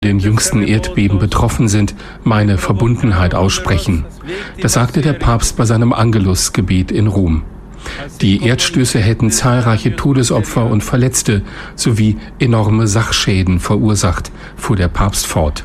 den jüngsten Erdbeben betroffen sind, meine Verbundenheit aussprechen. Das sagte der Papst bei seinem Angelusgebet in Rom. Die Erdstöße hätten zahlreiche Todesopfer und Verletzte sowie enorme Sachschäden verursacht, fuhr der Papst fort.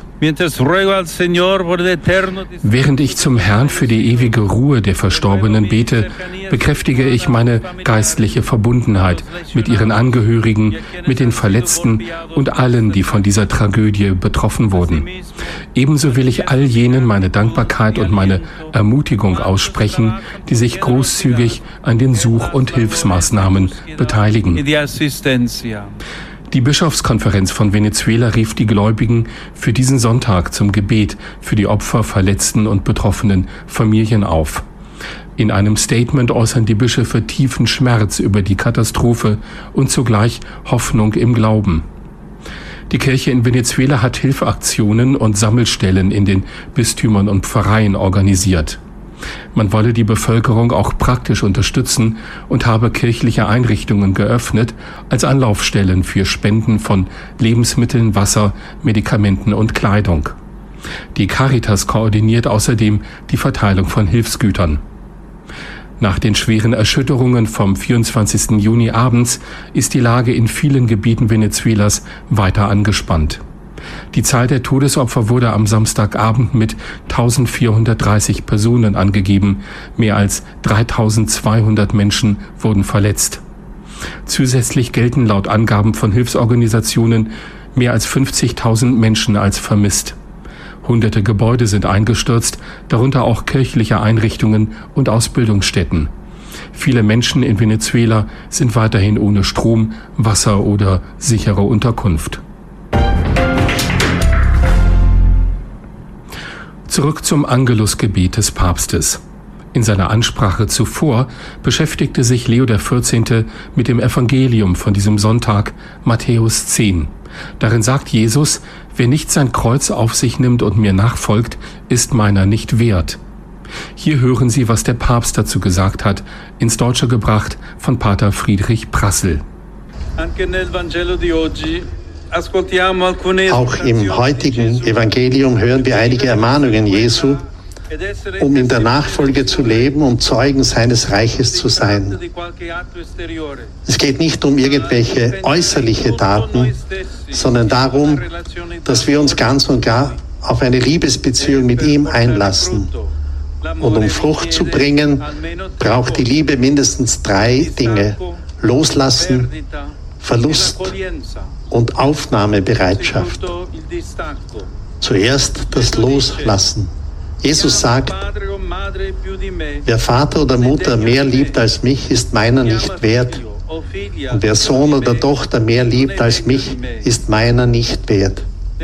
Während ich zum Herrn für die ewige Ruhe der Verstorbenen bete, bekräftige ich meine geistliche Verbundenheit mit ihren Angehörigen, mit den Verletzten und allen, die von dieser Tragödie betroffen wurden. Ebenso will ich all jenen meine Dankbarkeit und meine Ermutigung aussprechen, die sich großzügig an den Such- und Hilfsmaßnahmen beteiligen. Die Bischofskonferenz von Venezuela rief die Gläubigen für diesen Sonntag zum Gebet für die Opfer, Verletzten und betroffenen Familien auf. In einem Statement äußern die Bischöfe tiefen Schmerz über die Katastrophe und zugleich Hoffnung im Glauben. Die Kirche in Venezuela hat Hilfeaktionen und Sammelstellen in den Bistümern und Pfarreien organisiert. Man wolle die Bevölkerung auch praktisch unterstützen und habe kirchliche Einrichtungen geöffnet als Anlaufstellen für Spenden von Lebensmitteln, Wasser, Medikamenten und Kleidung. Die Caritas koordiniert außerdem die Verteilung von Hilfsgütern. Nach den schweren Erschütterungen vom 24. Juni abends ist die Lage in vielen Gebieten Venezuelas weiter angespannt. Die Zahl der Todesopfer wurde am Samstagabend mit 1430 Personen angegeben. Mehr als 3200 Menschen wurden verletzt. Zusätzlich gelten laut Angaben von Hilfsorganisationen mehr als 50.000 Menschen als vermisst. Hunderte Gebäude sind eingestürzt, darunter auch kirchliche Einrichtungen und Ausbildungsstätten. Viele Menschen in Venezuela sind weiterhin ohne Strom, Wasser oder sichere Unterkunft. Zurück zum Angelusgebet des Papstes. In seiner Ansprache zuvor beschäftigte sich Leo XIV. Mit dem Evangelium von diesem Sonntag, Matthäus 10. Darin sagt Jesus, wer nicht sein Kreuz auf sich nimmt und mir nachfolgt, ist meiner nicht wert. Hier hören Sie, was der Papst dazu gesagt hat, ins Deutsche gebracht von Pater Friedrich Prassel. Auch im heutigen Evangelium hören wir einige Ermahnungen Jesu, um in der Nachfolge zu leben und Zeugen seines Reiches zu sein. Es geht nicht um irgendwelche äußerliche Taten, sondern darum, dass wir uns ganz und gar auf eine Liebesbeziehung mit ihm einlassen. Und um Frucht zu bringen, braucht die Liebe mindestens 3 Dinge: Loslassen, Verlust und Aufnahmebereitschaft. Zuerst das Loslassen. Jesus sagt, wer Vater oder Mutter mehr liebt als mich, ist meiner nicht wert. Und wer Sohn oder Tochter mehr liebt als mich, ist meiner nicht wert.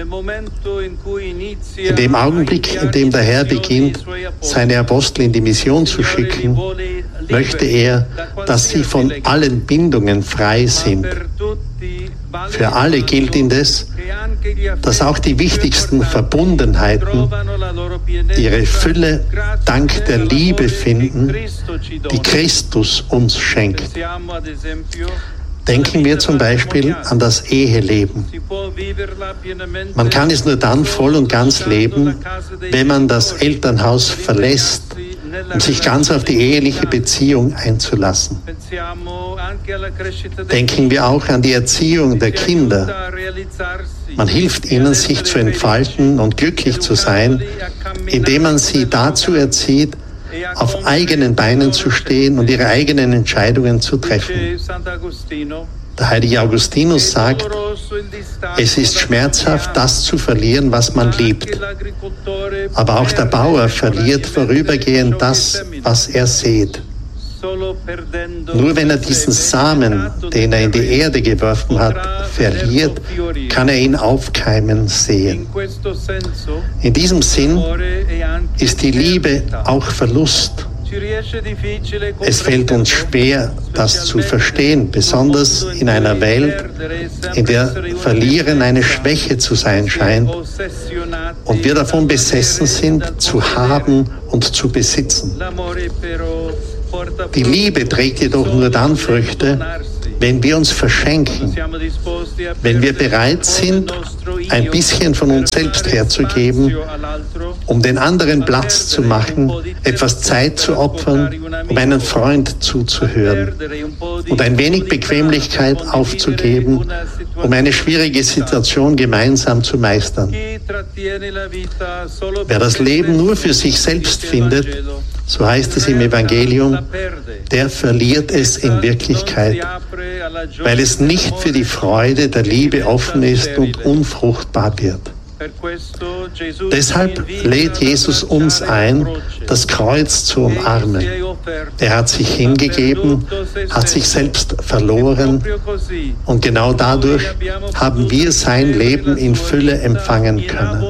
In dem Augenblick, in dem der Herr beginnt, seine Apostel in die Mission zu schicken, möchte er, dass sie von allen Bindungen frei sind. Für alle gilt indes, dass auch die wichtigsten Verbundenheiten ihre Fülle dank der Liebe finden, die Christus uns schenkt. Denken wir zum Beispiel an das Eheleben. Man kann es nur dann voll und ganz leben, wenn man das Elternhaus verlässt, um sich ganz auf die eheliche Beziehung einzulassen. Denken wir auch an die Erziehung der Kinder. Man hilft ihnen, sich zu entfalten und glücklich zu sein, indem man sie dazu erzieht, auf eigenen Beinen zu stehen und ihre eigenen Entscheidungen zu treffen. Der heilige Augustinus sagt, es ist schmerzhaft, das zu verlieren, was man liebt. Aber auch der Bauer verliert vorübergehend das, was er sät. Nur wenn er diesen Samen, den er in die Erde geworfen hat, verliert, kann er ihn aufkeimen sehen. In diesem Sinn ist die Liebe auch Verlust. Es fällt uns schwer, das zu verstehen, besonders in einer Welt, in der Verlieren eine Schwäche zu sein scheint und wir davon besessen sind, zu haben und zu besitzen. Die Liebe trägt jedoch nur dann Früchte, wenn wir uns verschenken, wenn wir bereit sind, ein bisschen von uns selbst herzugeben, um den anderen Platz zu machen, etwas Zeit zu opfern, um einen Freund zuzuhören und ein wenig Bequemlichkeit aufzugeben, um eine schwierige Situation gemeinsam zu meistern. Wer das Leben nur für sich selbst findet, so heißt es im Evangelium, der verliert es in Wirklichkeit, weil es nicht für die Freude der Liebe offen ist und unfruchtbar wird. Deshalb lädt Jesus uns ein, das Kreuz zu umarmen. Er hat sich hingegeben, hat sich selbst verloren und genau dadurch haben wir sein Leben in Fülle empfangen können.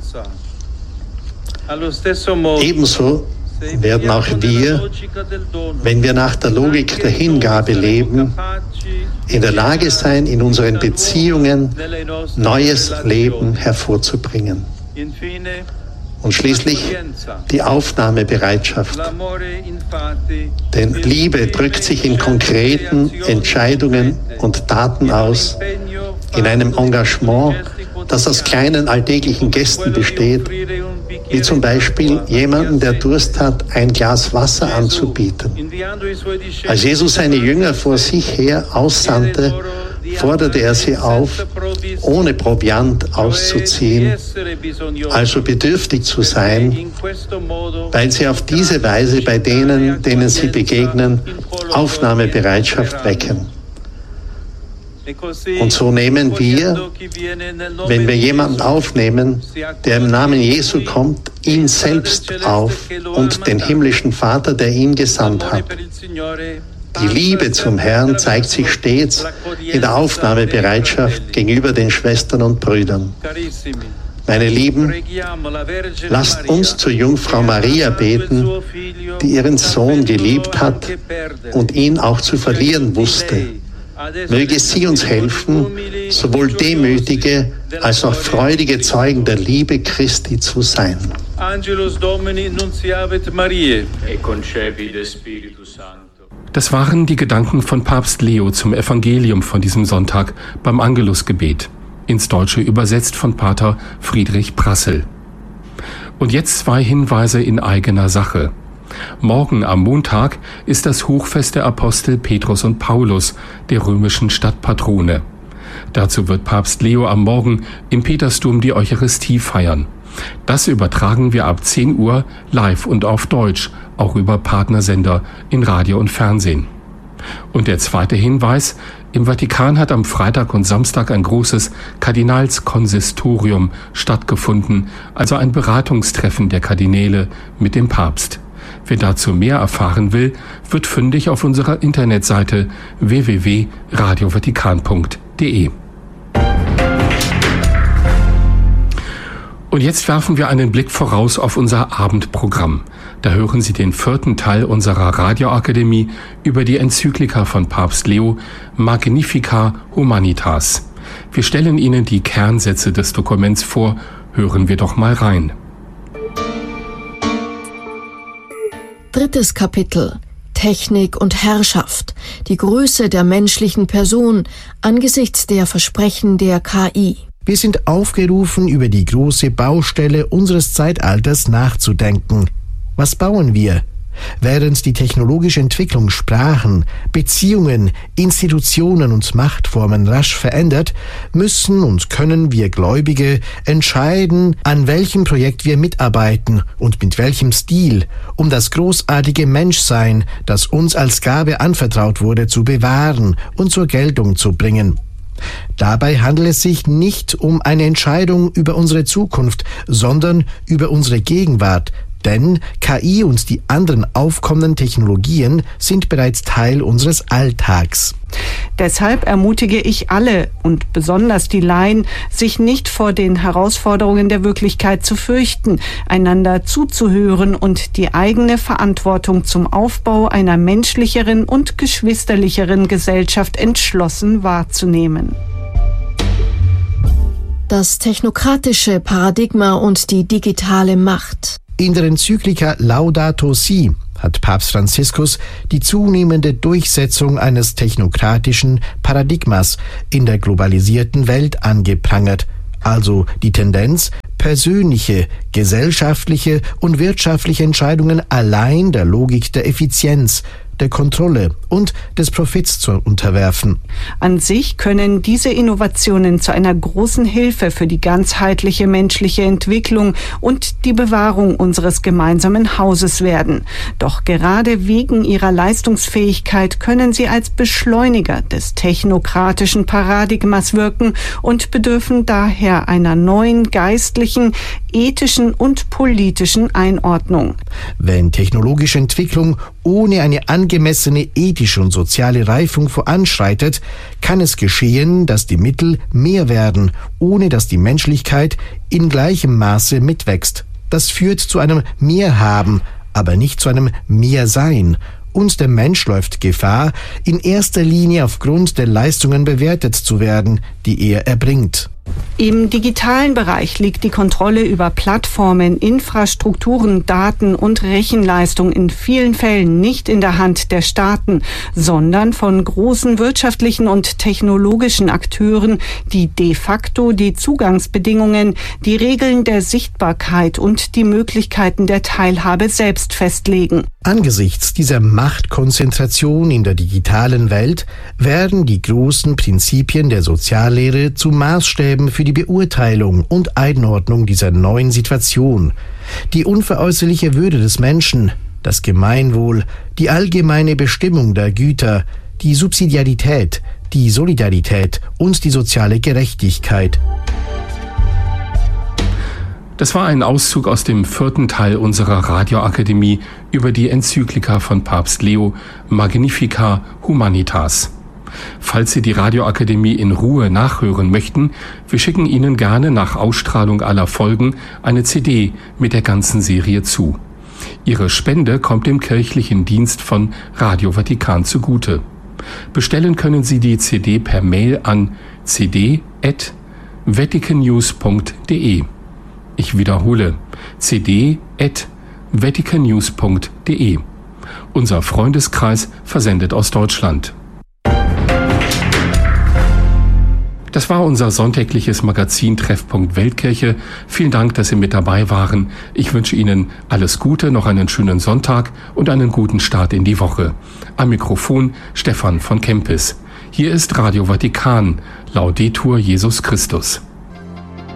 Ebenso werden auch wir, wenn wir nach der Logik der Hingabe leben, in der Lage sein, in unseren Beziehungen neues Leben hervorzubringen. Und schließlich die Aufnahmebereitschaft. Denn Liebe drückt sich in konkreten Entscheidungen und Taten aus, in einem Engagement, das aus kleinen alltäglichen Gesten besteht, wie zum Beispiel jemanden, der Durst hat, ein Glas Wasser anzubieten. Als Jesus seine Jünger vor sich her aussandte, forderte er sie auf, ohne Proviant auszuziehen, also bedürftig zu sein, weil sie auf diese Weise bei denen, denen sie begegnen, Aufnahmebereitschaft wecken. Und so nehmen wir, wenn wir jemanden aufnehmen, der im Namen Jesu kommt, ihn selbst auf und den himmlischen Vater, der ihn gesandt hat. Die Liebe zum Herrn zeigt sich stets in der Aufnahmebereitschaft gegenüber den Schwestern und Brüdern. Meine Lieben, lasst uns zur Jungfrau Maria beten, die ihren Sohn geliebt hat und ihn auch zu verlieren wusste. Möge sie uns helfen, sowohl demütige als auch freudige Zeugen der Liebe Christi zu sein. Angelus Domini nunciavit Mariae. E concepi de Spiritus Sancto. Das waren die Gedanken von Papst Leo zum Evangelium von diesem Sonntag beim Angelusgebet, ins Deutsche übersetzt von Pater Friedrich Prassel. Und jetzt 2 Hinweise in eigener Sache. Morgen am Montag ist das Hochfest der Apostel Petrus und Paulus, der römischen Stadtpatrone. Dazu wird Papst Leo am Morgen im Petersdom die Eucharistie feiern. Das übertragen wir ab 10 Uhr live und auf Deutsch, auch über Partnersender in Radio und Fernsehen. Und der zweite Hinweis: Im Vatikan hat am Freitag und Samstag ein großes Kardinalskonsistorium stattgefunden, also ein Beratungstreffen der Kardinäle mit dem Papst. Wer dazu mehr erfahren will, wird fündig auf unserer Internetseite www.radiovatikan.de. Und jetzt werfen wir einen Blick voraus auf unser Abendprogramm. Da hören Sie den 4. Teil unserer Radioakademie über die Enzyklika von Papst Leo, Magnificat Humanitas. Wir stellen Ihnen die Kernsätze des Dokuments vor. Hören wir doch mal rein. 3. Kapitel: Technik und Herrschaft, die Größe der menschlichen Person angesichts der Versprechen der KI. Wir sind aufgerufen, über die große Baustelle unseres Zeitalters nachzudenken. Was bauen wir? Während die technologische Entwicklung Sprachen, Beziehungen, Institutionen und Machtformen rasch verändert, müssen und können wir Gläubige entscheiden, an welchem Projekt wir mitarbeiten und mit welchem Stil, um das großartige Menschsein, das uns als Gabe anvertraut wurde, zu bewahren und zur Geltung zu bringen. Dabei handelt es sich nicht um eine Entscheidung über unsere Zukunft, sondern über unsere Gegenwart. Denn KI und die anderen aufkommenden Technologien sind bereits Teil unseres Alltags. Deshalb ermutige ich alle und besonders die Laien, sich nicht vor den Herausforderungen der Wirklichkeit zu fürchten, einander zuzuhören und die eigene Verantwortung zum Aufbau einer menschlicheren und geschwisterlicheren Gesellschaft entschlossen wahrzunehmen. Das technokratische Paradigma und die digitale Macht. In der Enzyklika Laudato Si hat Papst Franziskus die zunehmende Durchsetzung eines technokratischen Paradigmas in der globalisierten Welt angeprangert. also die Tendenz, persönliche, gesellschaftliche und wirtschaftliche Entscheidungen allein der Logik der Effizienz, der Kontrolle und des Profits zu unterwerfen. An sich können diese Innovationen zu einer großen Hilfe für die ganzheitliche menschliche Entwicklung und die Bewahrung unseres gemeinsamen Hauses werden. Doch gerade wegen ihrer Leistungsfähigkeit können sie als Beschleuniger des technokratischen Paradigmas wirken und bedürfen daher einer neuen geistlichen, ethischen und politischen Einordnung. Wenn technologische Entwicklung ohne eine angemessene ethische und soziale Reifung voranschreitet, kann es geschehen, dass die Mittel mehr werden, ohne dass die Menschlichkeit in gleichem Maße mitwächst. Das führt zu einem Mehrhaben, aber nicht zu einem Mehrsein. Und der Mensch läuft Gefahr, in erster Linie aufgrund der Leistungen bewertet zu werden, die er erbringt. Im digitalen Bereich liegt die Kontrolle über Plattformen, Infrastrukturen, Daten und Rechenleistung in vielen Fällen nicht in der Hand der Staaten, sondern von großen wirtschaftlichen und technologischen Akteuren, die de facto die Zugangsbedingungen, die Regeln der Sichtbarkeit und die Möglichkeiten der Teilhabe selbst festlegen. Angesichts dieser Machtkonzentration in der digitalen Welt werden die großen Prinzipien der Soziallehre zu Maßstäben für die Beurteilung und Einordnung dieser neuen Situation. Die unveräußerliche Würde des Menschen, das Gemeinwohl, die allgemeine Bestimmung der Güter, die Subsidiarität, die Solidarität und die soziale Gerechtigkeit. Das war ein Auszug aus dem 4. Teil unserer Radioakademie über die Enzyklika von Papst Leo Magnificat Humanitas. Falls Sie die Radioakademie in Ruhe nachhören möchten, wir schicken Ihnen gerne nach Ausstrahlung aller Folgen eine CD mit der ganzen Serie zu. Ihre Spende kommt dem kirchlichen Dienst von Radio Vatikan zugute. Bestellen können Sie die CD per Mail an cd@vaticannews.de. Ich wiederhole, cd@vaticannews.de. Unser Freundeskreis versendet aus Deutschland. Das war unser sonntägliches Magazin Treffpunkt Weltkirche. Vielen Dank, dass Sie mit dabei waren. Ich wünsche Ihnen alles Gute, noch einen schönen Sonntag und einen guten Start in die Woche. Am Mikrofon Stefan von Kempis. Hier ist Radio Vatikan. Laudetur Jesus Christus.